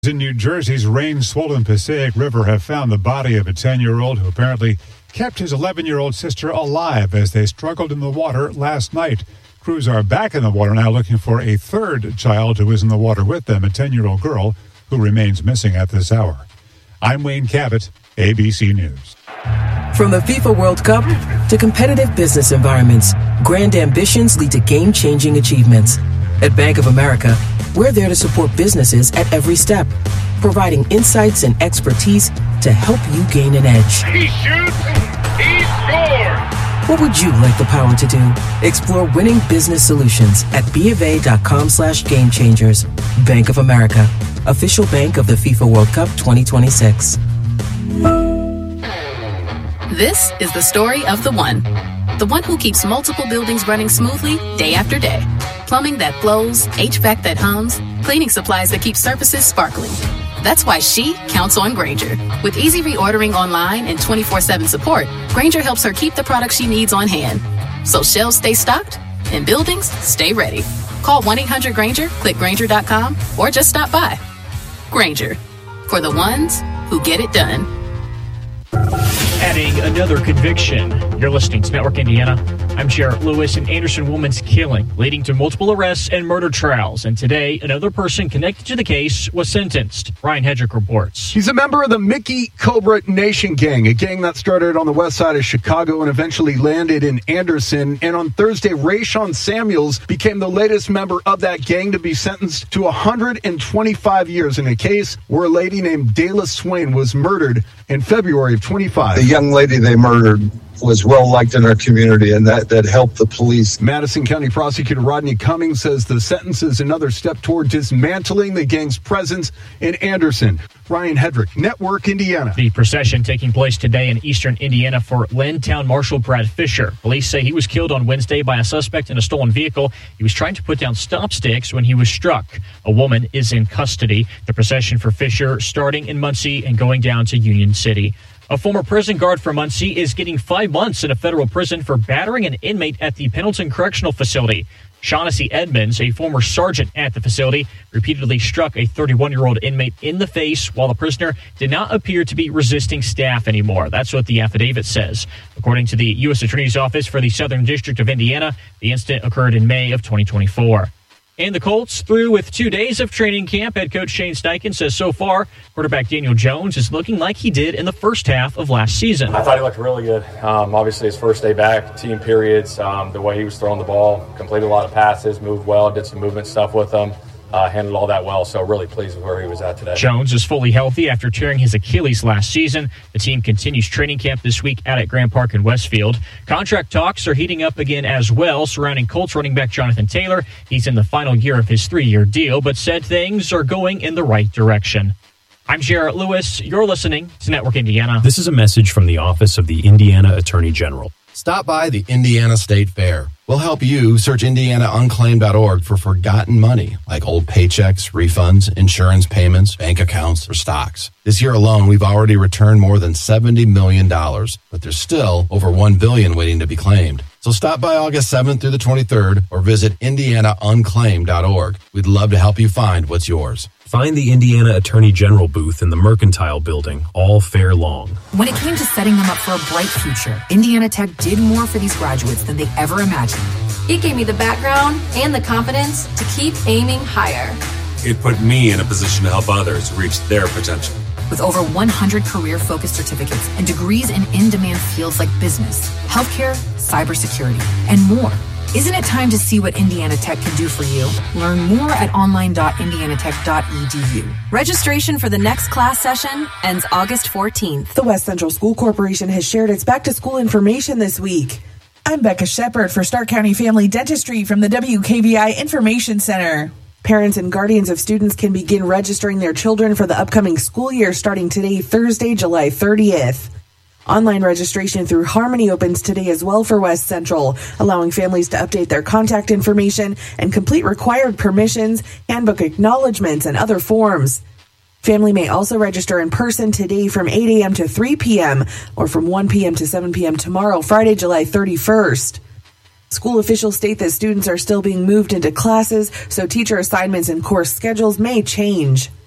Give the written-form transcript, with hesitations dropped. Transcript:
In New Jersey's rain-swollen Passaic River have found the body of a 10-year-old who apparently kept his 11-year-old sister alive as they struggled in the water last night. Crews are back in the water now looking for a third child who is in the water with them, a 10-year-old girl who remains missing at this hour. I'm Wayne Cabot, ABC News. From the FIFA World Cup to competitive business environments, grand ambitions lead to game-changing achievements. At Bank of America, we're there to support businesses at every step, providing insights and expertise to help you gain an edge. He shoots, he scores! What would you like the power to do? Explore winning business solutions at BofA.com/gamechangers. Bank of America, official bank of the FIFA World Cup 2026. This is the story of the one who keeps multiple buildings running smoothly day after day. Plumbing that flows, HVAC that hums, cleaning supplies that keep surfaces sparkling. That's why she counts on Grainger. With easy reordering online and 24/7 support, Grainger helps her keep the products she needs on hand. So shelves stay stocked and buildings stay ready. Call 1-800-GRAINGER, click Grainger.com, or just stop by. Grainger, for the ones who get it done. Adding another conviction. You're listening to Network Indiana. I'm Jarrett Lewis. An Anderson woman's killing leading to multiple arrests and murder trials. And today, another person connected to the case was sentenced. Ryan Hedrick reports. He's a member of the Mickey Cobra Nation gang, a gang that started on the west side of Chicago and eventually landed in Anderson. And on Thursday, Rayshawn Samuels became the latest member of that gang to be sentenced to 125 years in a case where a lady named Dayla Swain was murdered in February of 25. The young lady they murdered was well liked in our community, and that helped the police. Madison County Prosecutor Rodney Cummings says the sentence is another step toward dismantling the gang's presence in Anderson. Ryan Hedrick, Network Indiana. The procession taking place today in eastern Indiana for Linn Town Marshal Brad Fisher. Police say he was killed on Wednesday by a suspect in a stolen vehicle. He was trying to put down stop sticks when he was struck. A woman is in custody. The procession for Fisher starting in Muncie and going down to Union City. A former prison guard from Muncie is getting 5 months in a federal prison for battering an inmate at the Pendleton Correctional Facility. Shaughnessy Edmonds, a former sergeant at the facility, repeatedly struck a 31-year-old inmate in the face while the prisoner did not appear to be resisting staff anymore. That's what the affidavit says. According to the U.S. Attorney's Office for the Southern District of Indiana, the incident occurred in May of 2024. And the Colts through with 2 days of training camp. Head coach Shane Steichen says so far, quarterback Daniel Jones is looking like he did in the first half of last season. I thought he looked really good. Obviously, his first day back, team periods, the way he was throwing the ball, completed a lot of passes, moved well, did some movement stuff with them. Handled all that well, so really pleased with where he was at today. Jones is fully healthy after tearing his Achilles last season. The team continues training camp this week out at Grand Park in Westfield. Contract talks are heating up again as well surrounding Colts running back Jonathan Taylor. He's in the final year of his 3-year deal, but said things are going in the right direction. I'm Jarrett Lewis. You're listening to Network Indiana. This is a message from the Office of the Indiana Attorney General. Stop by the Indiana State Fair. We'll help you search IndianaUnclaimed.org for forgotten money, like old paychecks, refunds, insurance payments, bank accounts, or stocks. This year alone, we've already returned more than $70 million, but there's still over $1 billion waiting to be claimed. So stop by August 7th through the 23rd or visit IndianaUnclaimed.org. We'd love to help you find what's yours. Find the Indiana Attorney General booth in the Mercantile Building all fair long. When it came to setting them up for a bright future, Indiana Tech did more for these graduates than they ever imagined. It gave me the background and the confidence to keep aiming higher. It put me in a position to help others reach their potential. With over 100 career-focused certificates and degrees in in-demand fields like business, healthcare, cybersecurity, and more. Isn't it time to see what Indiana Tech can do for you? Learn more at online.indianatech.edu. Registration for the next class session ends August 14th. The West Central School Corporation has shared its back-to-school information this week. I'm Becca Shepard for Stark County Family Dentistry from the WKVI Information Center. Parents and guardians of students can begin registering their children for the upcoming school year starting today, Thursday, July 30th. Online registration through Harmony opens today as well for West Central, allowing families to update their contact information and complete required permissions, handbook acknowledgments, and other forms. Family may also register in person today from 8 a.m. to 3 p.m. or from 1 p.m. to 7 p.m. tomorrow, Friday, July 31st. School officials state that students are still being moved into classes, so teacher assignments and course schedules may change.